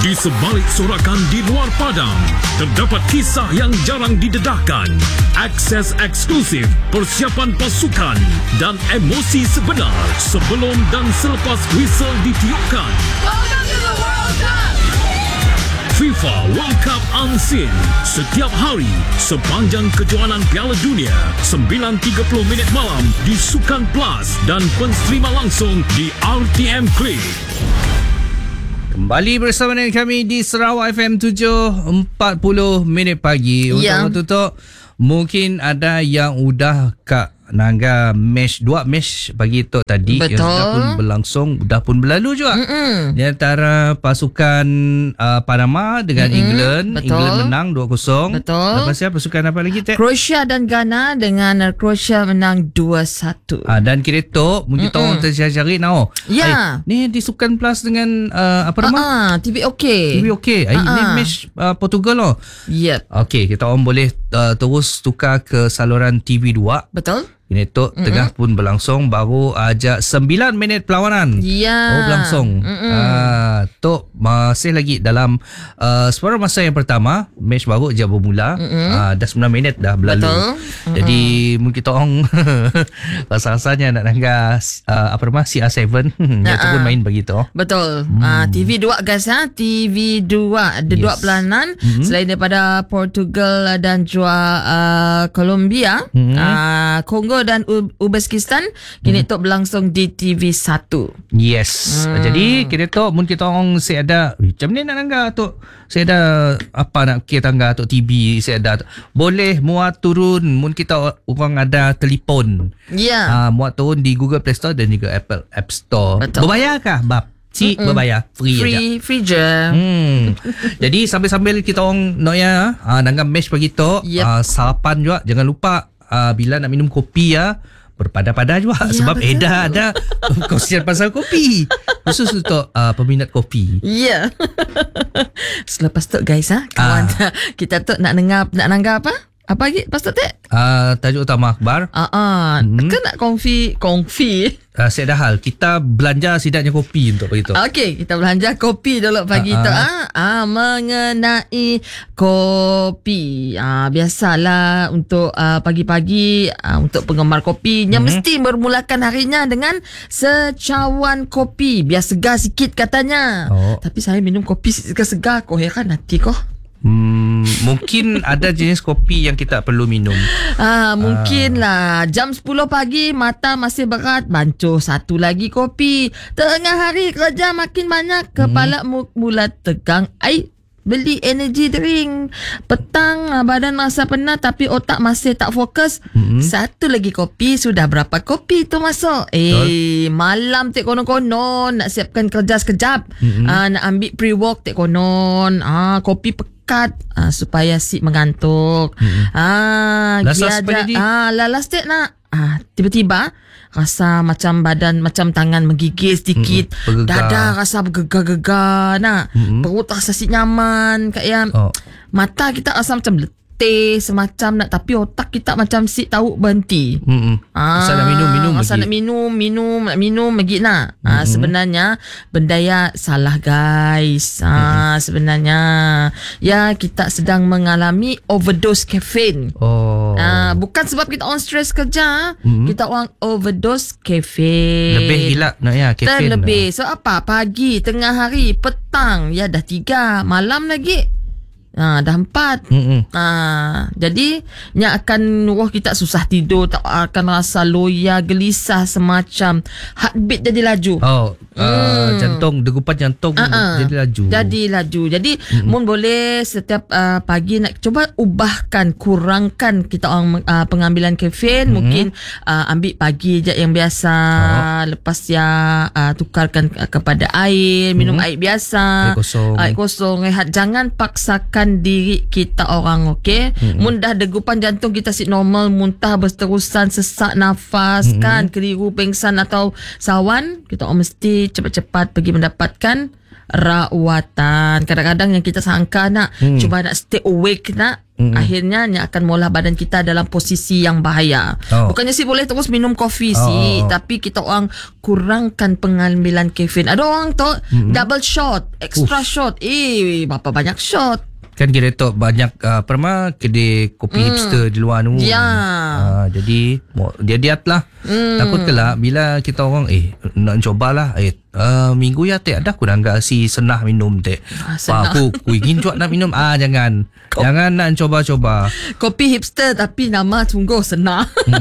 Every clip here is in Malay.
Di sebalik sorakan di luar padang, terdapat kisah yang jarang didedahkan, akses eksklusif, persiapan pasukan dan emosi sebenar sebelum dan selepas whistle ditiupkan. Welcome to the World Cup! FIFA World Cup Unseen setiap hari sepanjang kejohanan Piala Dunia 9.30 minit malam di Sukan Plus dan pensterima langsung di RTM Click. Kembali bersama dengan kami di Sarawak FM 7.40 minit pagi. Untuk tutup, mungkin ada yang udah kat Nangga match 2 match pagi tu tadi. Betul. Yang sudah pun berlangsung, dah pun berlalu juga. Di antara pasukan Panama dengan England. Betul. England menang 2-0. Betul. Lepas siapa pasukan apa lagi, Tek? Croatia dan Ghana dengan Croatia menang 2-1. Dan kira tu mungkin orang tercari-cari now. Ya. Ni di Sukan Plus dengan apa nama? TV OK. TV OK. Ni match Portugal loh. Yep. Okey, kita orang boleh terus tukar ke saluran TV2. Betul. Ini tu tengah pun berlangsung, baru ajak 9 minit perlawanan. Ya. Oh, berlangsung. Tu masih lagi dalam separuh masa yang pertama, match baru je bermula. Dah 9 minit dah berlalu. Betul. Jadi mungkin kita orang rasa-rasanya nak nangga apa nama CR7 yang tu pun main begitu. Betul. TV2 guys ha. TV2 ada dua pelanan selain daripada Portugal dan juga Colombia, Kongo dan Uzbekistan kini tu berlangsung di TV1. Yes. Jadi kira tu mun kita orang saya ada macam ni nak nangga tu. Saya ada apa nak kita tangga tu TV saya ada. Boleh muat turun mun kita orang ada telefon. Ya. Muat turun di Google Play Store dan juga Apple App Store. Betul. Berbayarkah bab? Berbayar free aja. Free je. Jadi sambil-sambil kita orang nak ya nangga match pagi tu, sarapan juga jangan lupa. Bila nak minum kopi berpada-pada juga sebab Eda ada kongsian pasal kopi khusus untuk peminat kopi. Ya. Selepas tu guys kawan kita tu nak nangga apa? Apa lagi lepas tu Tek? Tajuk utama akhbar. Kan nak kongfi. Saya dah hal kita belanja sidaknya kopi untuk begitu. Okey, kita belanja kopi dulu pagi tu. Mengenai kopi. Biasalah untuk pagi-pagi untuk penggemar kopi yang mesti bermulakan harinya dengan secawan kopi. Biar segar sikit katanya. Tapi saya minum kopi segar-segar. Kau heran hati kau. Mungkin ada jenis kopi yang kita perlu minum. Mungkin lah jam 10 pagi mata masih berat, bancuh satu lagi kopi. Tengah hari kerja makin banyak, kepala mula tegang, beli energy drink. Petang badan rasa penat tapi otak masih tak fokus. Satu lagi kopi, sudah berapa kopi tu masuk? Malam tak konon-konon nak siapkan kerja sekejap. Nak ambil pre-work tak konon. Kopi pekat supaya si mengantuk. Lalas tak nak. Tiba-tiba rasa macam badan, macam tangan menggigil sedikit. Dada rasa bergegar-gegar nak. Perut rasa si nyaman kayak mata kita rasa macam letih semacam nak, tapi otak kita macam si tahu berhenti. Asal nak minum asal nak minum lagi nak. Sebenarnya benda ya salah guys. Sebenarnya ya kita sedang mengalami overdose caffeine. Bukan sebab kita on stress kerja, kita orang overdose caffeine. Lebih gila nak ya caffeine. Terlebih. So apa? Pagi, tengah hari, petang, ya dah 3, malam lagi. Dah 4. Jadi yang akan roh kita susah tidur, tak akan rasa loya, gelisah semacam, heartbeat jadi laju. Jantung, degupan jantung jadi laju. Jadi mun boleh setiap pagi nak cuba kurangkan kita orang pengambilan kafein. Mungkin ambil pagi je yang biasa. Lepas tukarkan kepada air, minum air biasa, air kosong, rehat. Jangan paksakan diri kita orang, okey? Mun dah degupan jantung kita si normal, muntah berterusan, sesak nafas, kan, keliru, pengsan atau sawan, kita orang mesti cepat-cepat pergi mendapatkan rawatan. Kadang-kadang yang kita sangka nak cuba nak stay awake nak akhirnya ni akan mengolah badan kita dalam posisi yang bahaya. Bukannya si boleh terus minum kopi tapi kita orang kurangkan pengambilan kafein. Ada orang tu double shot, extra shot. Berapa banyak shot? Kan kira tu banyak kedai kopi hipster di luar tu. Jadi dia lah. Takut kelak bila kita orang nak cobalah minggu ya tak ada kurang gak si senah minum tak. Aku ingin juga nak minum. Jangan nak coba-coba. Kopi hipster tapi nama sungguh senah.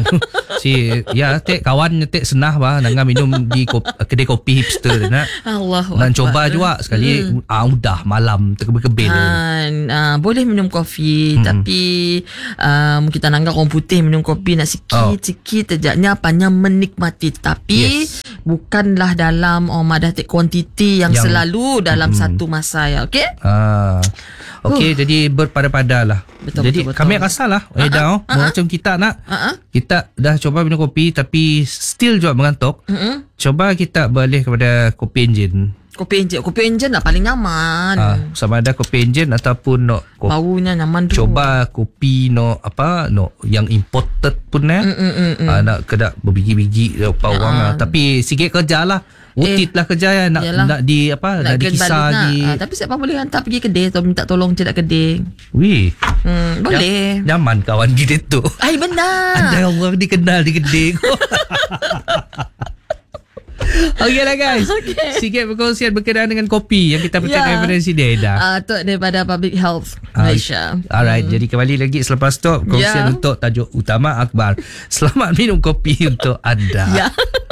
Kawan tak senah nak minum di kedai kopi hipster nak. Nak coba juga sekali. Udah malam terkebel-kebel. Boleh minum kopi tapi kita nanggak orang putih minum kopi nak sikit-sikit ajaknya apanya menikmati tapi bukanlah dalam madah kuantiti yang selalu dalam satu masa ya. Okey, jadi berpada-pada lah. Jadi kami rasa lah macam kita nak kita dah coba minum kopi tapi still juga mengantuk. Coba kita balik kepada kopi enjin. Kopi enjin lah paling nyaman. Sama ada kopi enjin ataupun baunya nyaman tu. Coba kopi yang imported pun nak kedak berbiji-biji orang tapi sikit kerja lah. Utit lah kerja nak dikisar lagi. Tapi siapa boleh hantar pergi kedai atau minta tolong cedak kedai. Boleh. Nyaman kawan kita tu. Benar. Ada orang dikenal di kedai. Okey lah guys. Sikit perkongsian berkenaan dengan kopi yang kita petik daripada si Deda. Daripada Public Health Malaysia. Alright, jadi kembali lagi selepas tu perkongsian untuk tajuk utama akhbar. Selamat minum kopi untuk anda.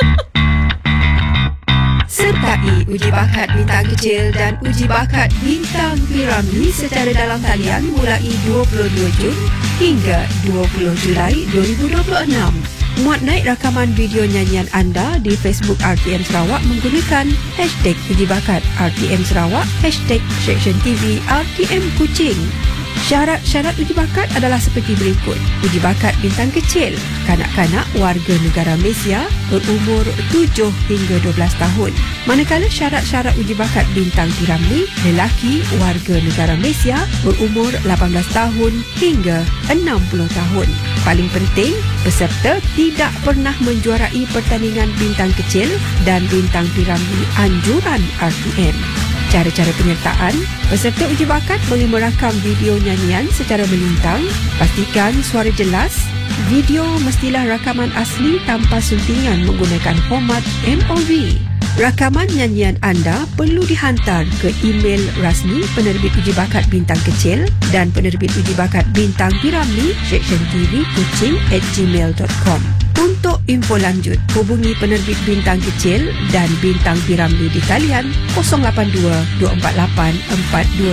Sertai uji bakat bintang kecil dan uji bakat bintang Piramli secara dalam talian mulai 22 Jun hingga 20 Julai 2026. Muat naik rakaman video nyanyian anda di Facebook RTM Sarawak menggunakan hashtag uji bakat RTM Sarawak, hashtag Section TV RTM Kuching. Syarat-syarat uji bakat adalah seperti berikut. Uji bakat bintang kecil, kanak-kanak warga negara Malaysia berumur 7 hingga 12 tahun. Manakala syarat-syarat uji bakat bintang Piramli, lelaki warga negara Malaysia berumur 18 tahun hingga 60 tahun. Paling penting, peserta tidak pernah menjuarai pertandingan bintang kecil dan bintang Piramli anjuran RTM. Cara-cara penyertaan, peserta uji bakat boleh merakam video nyanyian secara melintang. Pastikan suara jelas. Video mestilah rakaman asli tanpa suntingan menggunakan format MOV. Rakaman nyanyian anda perlu dihantar ke email rasmi penerbit uji bakat bintang kecil dan penerbit uji bakat bintang Piramli sectiontvkuching@gmail.com. Untuk info lanjut, hubungi penerbit bintang kecil dan bintang Piramli di talian 082 248 4225